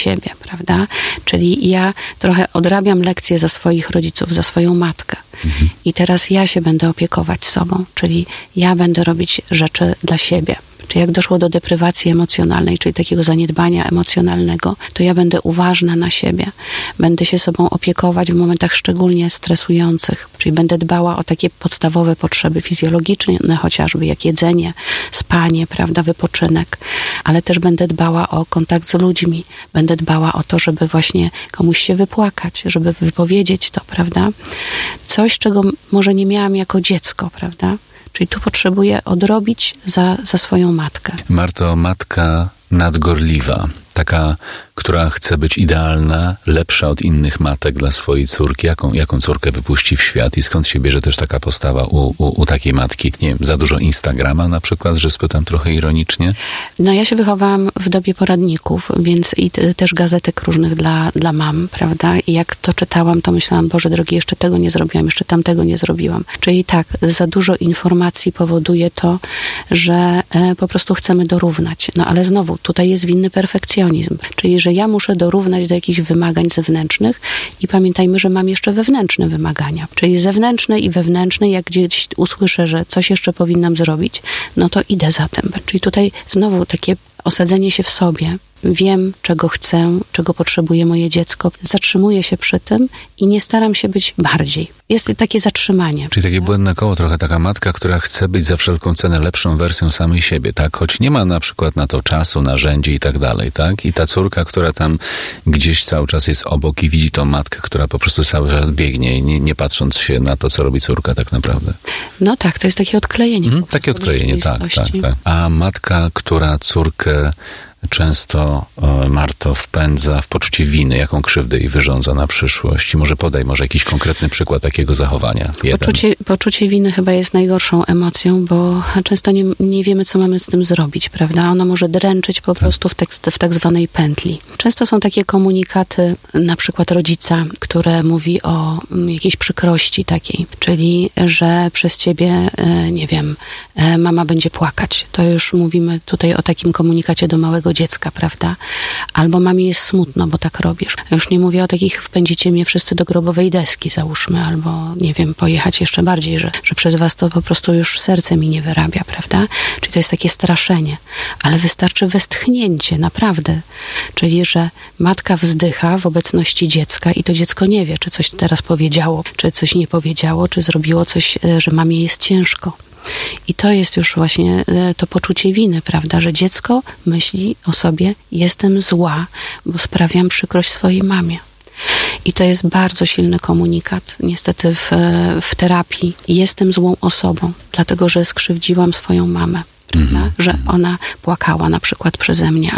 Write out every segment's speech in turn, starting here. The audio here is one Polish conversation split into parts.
siebie, prawda? Czyli ja trochę odrabiam lekcje za swoich rodziców, za swoją matkę. I teraz ja się będę opiekować sobą, czyli ja będę robić rzeczy dla siebie. Czy jak doszło do deprywacji emocjonalnej, czyli takiego zaniedbania emocjonalnego, to ja będę uważna na siebie. Będę się sobą opiekować w momentach szczególnie stresujących, czyli będę dbała o takie podstawowe potrzeby fizjologiczne, chociażby jak jedzenie, spanie, prawda, wypoczynek, ale też będę dbała o kontakt z ludźmi, będę dbała o to, żeby właśnie komuś się wypłakać, żeby wypowiedzieć to, prawda? Coś, czego może nie miałam jako dziecko, prawda? Czyli tu potrzebuję odrobić za swoją matkę. Marto, matka nadgorliwa, taka, która chce być idealna, lepsza od innych matek dla swojej córki. Jaką córkę wypuści w świat i skąd się bierze też taka postawa u takiej matki? Nie wiem, za dużo Instagrama na przykład, że spytam trochę ironicznie? No ja się wychowałam w dobie poradników, więc i też gazetek różnych dla mam, prawda? I jak to czytałam, to myślałam, Boże drogi, jeszcze tego nie zrobiłam, jeszcze tamtego nie zrobiłam. Czyli tak, za dużo informacji powoduje to, że po prostu chcemy dorównać. No ale znowu, tutaj jest winny perfekcjonizm. Czyli, że ja muszę dorównać do jakichś wymagań zewnętrznych i pamiętajmy, że mam jeszcze wewnętrzne wymagania. Czyli zewnętrzne i wewnętrzne, jak gdzieś usłyszę, że coś jeszcze powinnam zrobić, no to idę za tym. Czyli tutaj znowu takie osadzenie się w sobie. Wiem, czego chcę, czego potrzebuje moje dziecko. Zatrzymuję się przy tym i nie staram się być bardziej. Jest takie zatrzymanie. Czyli takie błędne koło, trochę taka matka, która chce być za wszelką cenę lepszą wersją samej siebie, tak? Choć nie ma na przykład na to czasu, narzędzi i tak dalej, tak? I ta córka, która tam gdzieś cały czas jest obok i widzi tą matkę, która po prostu cały czas biegnie, nie patrząc się na to, co robi córka tak naprawdę. No tak, to jest takie odklejenie. Takie odklejenie, tak. A matka, która córkę często, Marto, wpędza w poczucie winy, jaką krzywdę jej wyrządza na przyszłość. I może podaj jakiś konkretny przykład takiego zachowania. Poczucie winy chyba jest najgorszą emocją, bo często nie wiemy, co mamy z tym zrobić, prawda? Ono może dręczyć po prostu w tak zwanej pętli. Często są takie komunikaty, na przykład rodzica, które mówi o jakiejś przykrości takiej, czyli, że przez ciebie, nie wiem, mama będzie płakać. To już mówimy tutaj o takim komunikacie do małego dziecka, prawda? Albo mamie jest smutno, bo tak robisz. Ja już nie mówię o takich wpędzicie mnie wszyscy do grobowej deski, załóżmy, albo, nie wiem, pojechać jeszcze bardziej, że przez was to po prostu już serce mi nie wyrabia, prawda? Czyli to jest takie straszenie. Ale wystarczy westchnięcie, naprawdę. Czyli, że matka wzdycha w obecności dziecka i to dziecko nie wie, czy coś teraz powiedziało, czy coś nie powiedziało, czy zrobiło coś, że mamie jest ciężko. I to jest już właśnie to poczucie winy, prawda, że dziecko myśli o sobie, jestem zła, bo sprawiam przykrość swojej mamie. I to jest bardzo silny komunikat, niestety w terapii. Jestem złą osobą, dlatego że skrzywdziłam swoją mamę. Prawda? Że ona płakała na przykład przeze mnie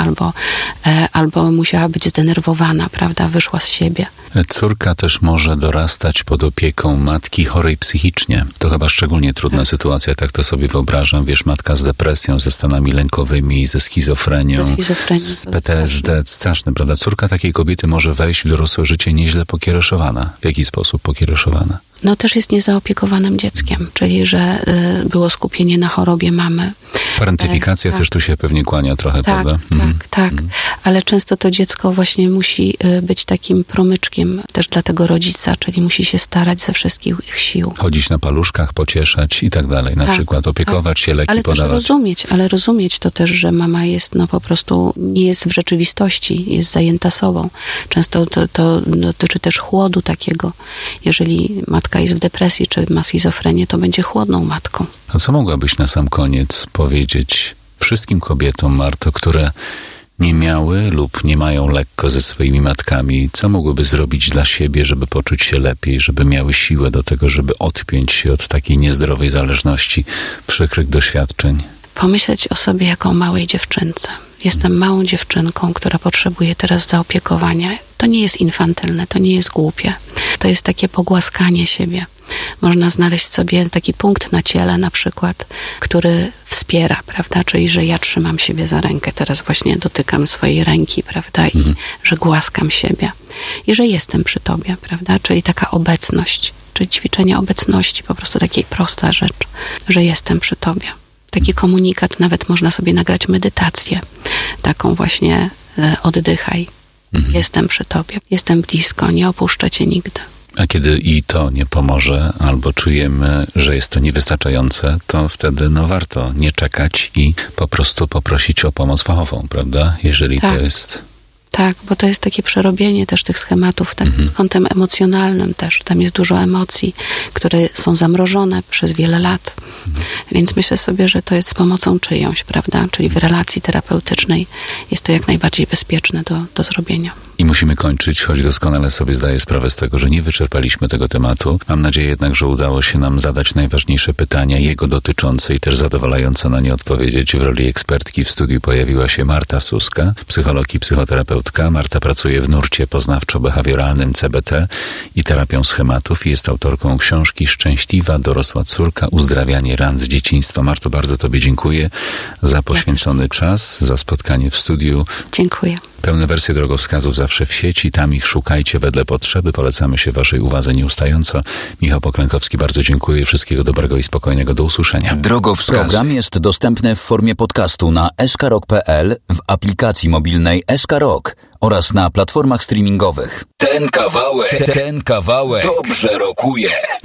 albo musiała być zdenerwowana, prawda, wyszła z siebie. Córka też może dorastać pod opieką matki chorej psychicznie. To chyba szczególnie trudna sytuacja, tak to sobie wyobrażam. Wiesz, matka z depresją, ze stanami lękowymi, ze schizofrenią, z PTSD. Straszne, prawda? Córka takiej kobiety może wejść w dorosłe życie nieźle pokiereszowana. W jaki sposób pokiereszowana? No też jest niezaopiekowanym dzieckiem, czyli że było skupienie na chorobie mamy. Parentyfikacja też tu się pewnie kłania trochę, prawda? Tak. Ale często to dziecko właśnie musi być takim promyczkiem też dla tego rodzica, czyli musi się starać ze wszystkich sił. Chodzić na paluszkach, pocieszać i tak dalej. Na przykład opiekować się, leki podawać. Ale rozumieć to też, że mama jest po prostu, nie jest w rzeczywistości, jest zajęta sobą. Często to dotyczy też chłodu takiego. Jeżeli matka jest w depresji, czy ma schizofrenię, to będzie chłodną matką. A co mogłabyś na sam koniec powiedzieć wszystkim kobietom, Marto, które nie miały lub nie mają lekko ze swoimi matkami? Co mogłyby zrobić dla siebie, żeby poczuć się lepiej, żeby miały siłę do tego, żeby odpiąć się od takiej niezdrowej zależności, przykrych doświadczeń? Pomyśleć o sobie jako o małej dziewczynce. Jestem małą dziewczynką, która potrzebuje teraz zaopiekowania. To nie jest infantylne, to nie jest głupie. To jest takie pogłaskanie siebie. Można znaleźć sobie taki punkt na ciele na przykład, który wspiera, prawda? Czyli, że ja trzymam siebie za rękę, teraz właśnie dotykam swojej ręki, prawda? I że głaskam siebie. I że jestem przy tobie, prawda? Czyli taka obecność, czyli ćwiczenie obecności, po prostu takiej prosta rzecz, że jestem przy tobie. Taki komunikat, nawet można sobie nagrać medytację, taką właśnie oddychaj Jestem przy tobie, jestem blisko, nie opuszczę cię nigdy. A kiedy i to nie pomoże, albo czujemy, że jest to niewystarczające, to wtedy warto nie czekać i po prostu poprosić o pomoc fachową, prawda? Jeżeli to jest... Tak, bo to jest takie przerobienie też tych schematów kątem emocjonalnym też. Tam jest dużo emocji, które są zamrożone przez wiele lat. Więc myślę sobie, że to jest z pomocą czyjąś, prawda? Czyli w relacji terapeutycznej jest to jak najbardziej bezpieczne do zrobienia. I musimy kończyć, choć doskonale sobie zdaję sprawę z tego, że nie wyczerpaliśmy tego tematu. Mam nadzieję jednak, że udało się nam zadać najważniejsze pytania, jego dotyczące i też zadowalająco na nie odpowiedzieć. W roli ekspertki w studiu pojawiła się Marta Suska, psycholog i psychoterapeutka. Marta pracuje w nurcie poznawczo-behawioralnym CBT i terapią schematów i jest autorką książki Szczęśliwa dorosła córka – uzdrawianie ran z dzieciństwa. Marto, bardzo tobie dziękuję za poświęcony czas, za spotkanie w studiu. Dziękuję. Pełne wersje drogowskazów zawsze w sieci, tam ich szukajcie wedle potrzeby. Polecamy się waszej uwadze nieustająco. Michał Poklękowski, bardzo dziękuję. Wszystkiego dobrego i spokojnego. Do usłyszenia. Drogowskazy. Program jest dostępny w formie podcastu na skrok.pl, w aplikacji mobilnej SK Rock oraz na platformach streamingowych. Ten kawałek dobrze rokuje.